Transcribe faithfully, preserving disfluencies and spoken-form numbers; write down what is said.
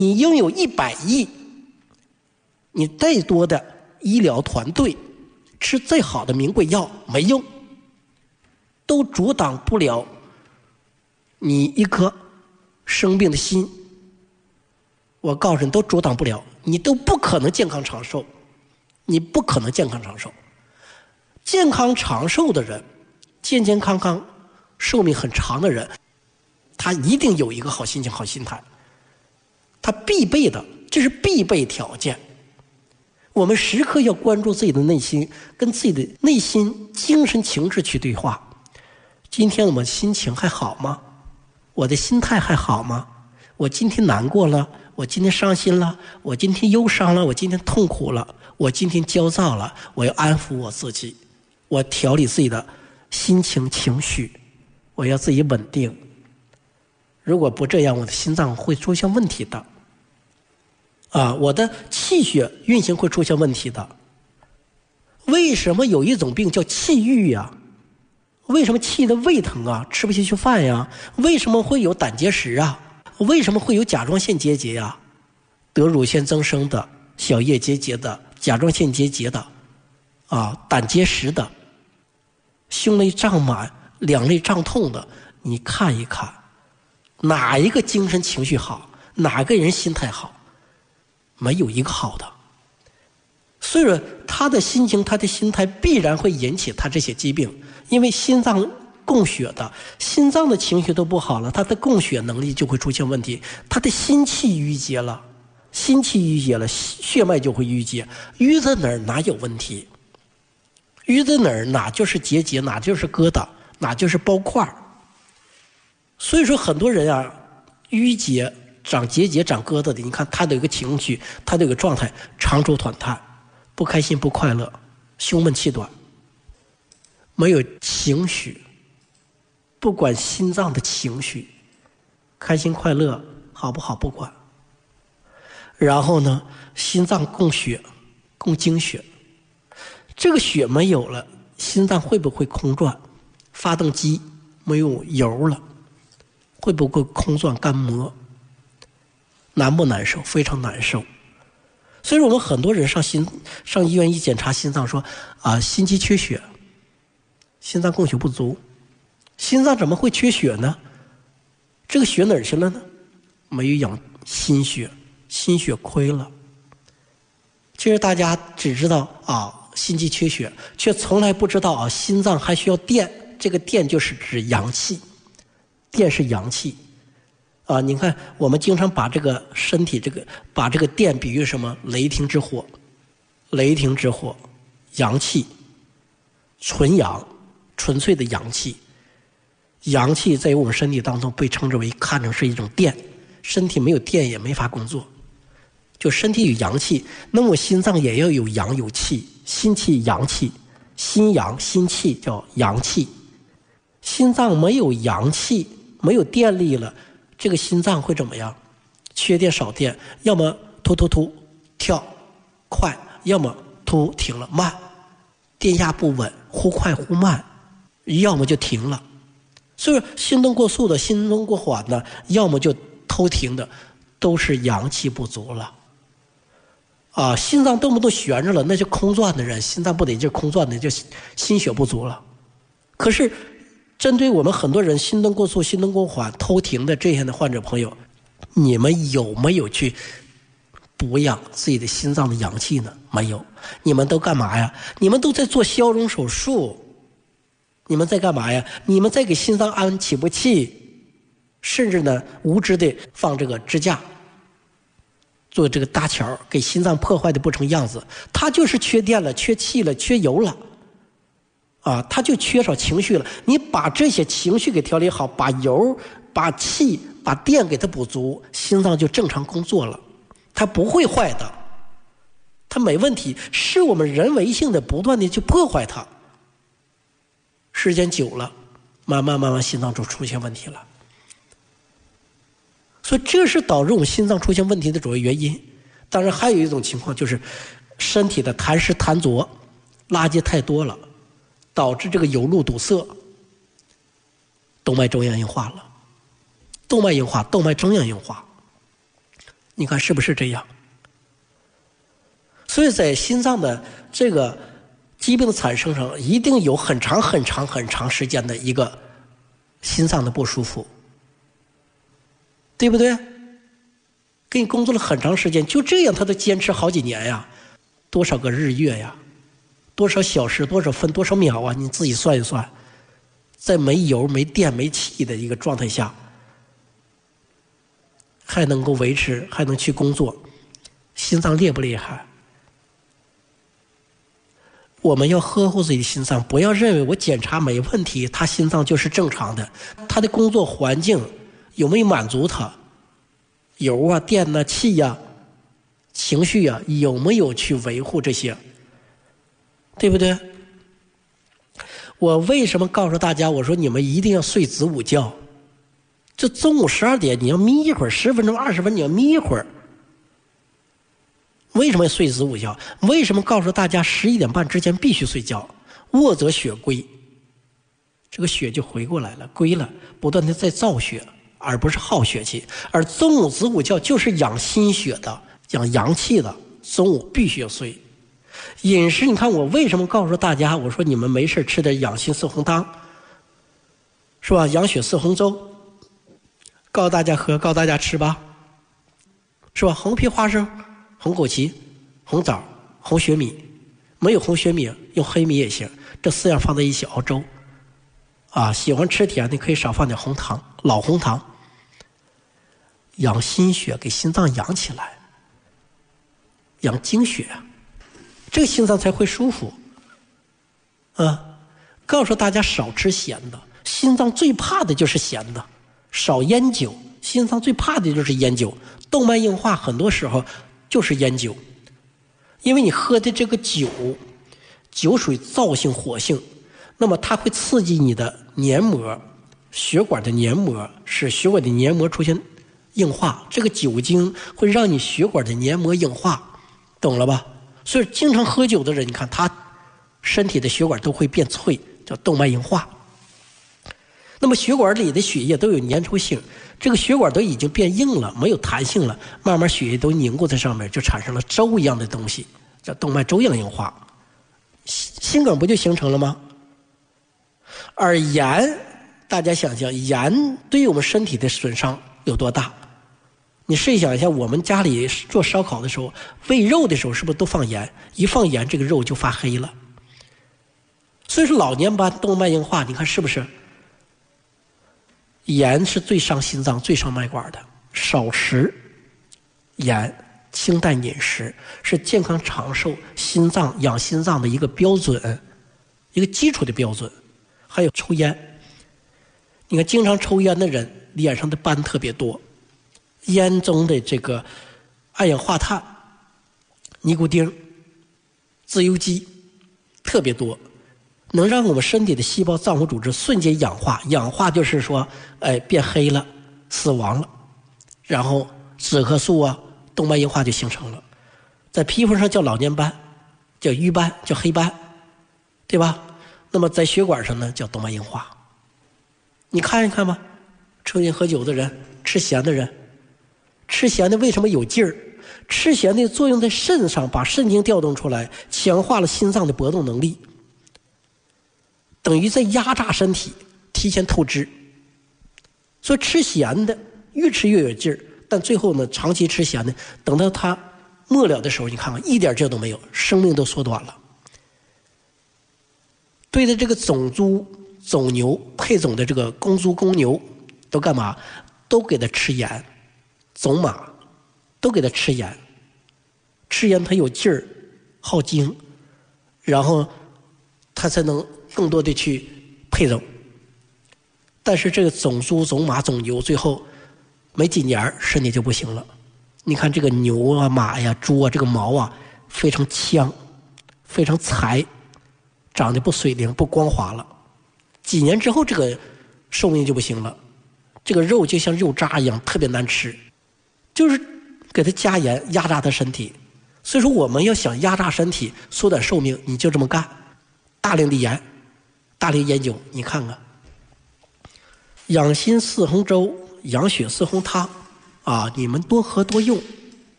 你拥有一百亿，你再多的医疗团队，吃再好的名贵药没用，都阻挡不了你一颗生病的心。我告诉你，都阻挡不了，你都不可能健康长寿，你不可能健康长寿。健康长寿的人，健健康康、寿命很长的人，他一定有一个好心情、好心态，他必备的，这是必备条件。我们时刻要关注自己的内心，跟自己的内心精神情志去对话。今天我们心情还好吗？我的心态还好吗？我今天难过了，我今天伤心了，我今天忧伤了，我今天痛苦了，我今天焦躁了，我要安抚我自己，我调理自己的心情情绪，我要自己稳定。如果不这样，我的心脏会出现问题的啊，我的气血运行会出现问题的。为什么有一种病叫气郁呀？为什么气的胃疼啊，吃不下去饭呀？为什么会有胆结石啊？为什么会有甲状腺结节呀？得乳腺增生的、小叶结节的、甲状腺结节的啊，胆结石的，胸内胀满、两肋胀痛的，你看一看，哪一个精神情绪好，哪个人心态好？没有一个好的。所以说他的心情、他的心态必然会引起他这些疾病，因为心脏供血的，心脏的情绪都不好了，他的供血能力就会出现问题，他的心气郁结了，心气郁结了，血脉就会郁结，淤在哪儿哪有问题？淤在哪儿哪就是结节，哪就是疙瘩，哪就是包块。所以说很多人啊，淤结、长结节、长疙瘩的，你看他的一个情绪，他的一个状态，长愁短叹，不开心不快乐，胸闷气短，没有情绪，不管心脏的情绪，开心快乐好不好不管。然后呢，心脏供血，供精血，这个血没有了，心脏会不会空转？发动机没有油了，会不会空转干磨？难不难受？非常难受。所以我们很多人上心上医院一检查心脏说啊，心肌缺血，心脏供血不足。心脏怎么会缺血呢？这个血哪儿去了呢？没有养心血，心血亏了。其实大家只知道啊，心肌缺血，却从来不知道啊，心脏还需要电。这个电就是指阳气，电是阳气啊。你看，我们经常把这个身体这个把这个电比喻什么？雷霆之火，雷霆之火，阳气，纯阳，纯粹的阳气。阳气在我们身体当中被称之为看成是一种电，身体没有电也没法工作。就身体有阳气，那么心脏也要有阳有气，心气阳气，心阳心气叫阳气。心脏没有阳气，没有电力了，这个心脏会怎么样？缺电少电，要么突突突跳快，要么突停了慢，电压不稳，忽快忽慢，要么就停了。所以心动过速的、心动过缓的，要么就偷停的，都是阳气不足了。啊，心脏动不动悬着了，那就空转的人，心脏不得劲空转的，就心血不足了。可是针对我们很多人心动过速、心动过缓、偷停的这样的患者朋友，你们有没有去补养自己的心脏的阳气呢？没有。你们都干嘛呀？你们都在做消融手术。你们在干嘛呀？你们在给心脏安起搏器，甚至呢无知的放这个支架，做这个搭桥，给心脏破坏的不成样子。它就是缺电了，缺气了，缺油了啊，它就缺少情绪了。你把这些情绪给调理好，把油、把气、把电给它补足，心脏就正常工作了，它不会坏的，它没问题。是我们人为性的不断的去破坏它，时间久了，慢慢慢慢心脏就出现问题了。所以这是导致我们心脏出现问题的主要原因。当然还有一种情况就是身体的痰湿痰浊，垃圾太多了，导致这个有路堵塞，动脉粥样硬化了。动脉硬化，动脉粥样硬化， 你看是不是这样？所以在心脏的这个疾病的产生上，一定有很长很长很长时间的一个心脏的不舒服，对不对？给你工作了很长时间，就这样他都坚持好几年呀，多少个日月呀，多少小时，多少分，多少秒啊，你自己算一算，在没油没电没气的一个状态下，还能够维持，还能去工作，心脏厉不厉害？我们要呵护自己的心脏，不要认为我检查没问题，他心脏就是正常的，他的工作环境有没有满足他？油啊、电啊、气呀、啊、情绪啊，有没有去维护这些？对不对？我为什么告诉大家，我说你们一定要睡子午觉？这中午十二点你要眯一会儿，十分钟、二十分钟你要眯一会儿。为什么要睡子午觉？为什么告诉大家十一点半之前必须睡觉？卧则血归，这个血就回过来了，归了，不断的在造血，而不是耗血气。而中午子午觉就是养心血的，养阳气的，中午必须要睡。饮食，你看我为什么告诉大家，我说你们没事吃点养心四红汤，是吧？养血四红粥，告诉大家喝，告诉大家吃吧，是吧？红皮花生、红枸杞、红枣、红雪米，没有红雪米用黑米也行，这四样放在一起熬粥啊。喜欢吃甜的可以少放点红糖，老红糖，养心血，给心脏养起来，养精血，这个心脏才会舒服啊。告诉大家少吃咸的，心脏最怕的就是咸的，少烟酒，心脏最怕的就是烟酒，动脉硬化很多时候就是烟酒，因为你喝的这个酒，酒属于燥性火性，那么它会刺激你的黏膜，血管的黏膜，使血管的黏膜出现硬化，这个酒精会让你血管的黏膜硬化，懂了吧？所以经常喝酒的人，你看他身体的血管都会变脆，叫动脉硬化。那么血管里的血液都有粘稠性，这个血管都已经变硬了，没有弹性了，慢慢血液都凝固在上面，就产生了粥一样的东西，叫动脉粥样硬化，心梗不就形成了吗？而盐，大家想想，盐对于我们身体的损伤有多大？你试想一下，我们家里做烧烤的时候，煨肉的时候，是不是都放盐？一放盐，这个肉就发黑了。所以说老年斑、动脉硬化，你看是不是？盐是最伤心脏、最伤脉管的，少吃盐，清淡饮食是健康长寿、心脏养心脏的一个标准，一个基础的标准。还有抽烟，你看经常抽烟的人脸上的斑特别多，烟中的这个二氧化碳、尼古丁、自由基特别多，能让我们身体的细胞脏腑组织瞬间氧化，氧化就是说，哎，变黑了，死亡了，然后脂褐素啊、动脉硬化就形成了，在皮肤上叫老年斑，叫瘀斑，叫黑斑，对吧？那么在血管上呢，叫动脉硬化。你看一看吧，抽烟喝酒的人，吃咸的人，吃咸的为什么有劲儿？吃咸的作用在肾上，把肾经调动出来，强化了心脏的搏动能力。等于在压榨身体，提前透支。所以吃咸的越吃越有劲儿，但最后呢，长期吃咸的，等到他末了的时候，你看看一点劲都没有，生命都缩短了。对的，这个种猪、种牛配种的这个公猪、公牛，都干嘛？都给它吃盐，种马都给它吃盐，吃盐它有劲儿，耗精，然后它才能更多的去配种。但是这个种猪、种马、种牛，最后没几年身体就不行了。你看这个牛啊、马呀、猪啊，这个毛啊非常呛，非常柴，长得不水灵、不光滑了。几年之后，这个寿命就不行了。这个肉就像肉渣一样，特别难吃，就是给它加盐压榨它身体。所以说，我们要想压榨身体、缩短寿命，你就这么干，大量的盐。大量研究，你看看，养心四红粥、养血四红汤，啊，你们多喝多用。